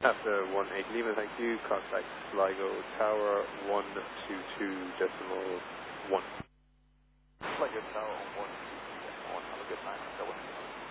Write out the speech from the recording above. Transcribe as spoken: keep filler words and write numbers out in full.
After one eight Lima, thank you. Contact Sligo Tower one two two decimal one. Sligo Tower one two two decimal one. Have a good night.